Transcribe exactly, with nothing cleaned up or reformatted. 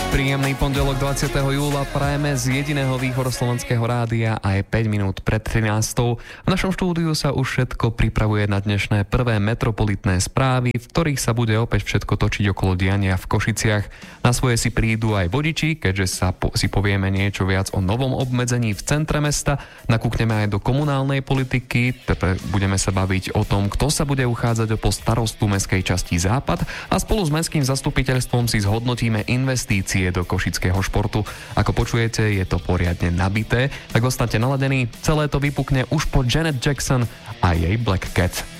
Príjemný pondelok dvadsiateho júla prajeme z jediného východoslovenského rádia a je päť minút pred trinástou. V našom štúdiu sa už všetko pripravuje na dnešné prvé metropolitné správy, v ktorých sa bude opäť všetko točiť okolo diania v Košiciach. Na svoje si prídu aj vodiči, keďže sa po, si povieme niečo viac o novom obmedzení v centre mesta. Nakúkneme aj do komunálnej politiky, teda budeme sa baviť o tom, kto sa bude uchádzať o post starostu mestskej časti Západ a spolu s mestským zastupiteľstvom si zhodnotíme investície do košického športu. Ako počujete, je to poriadne nabité, tak ostaňte naladení, celé to vypukne už po Janet Jackson a jej Black Cat.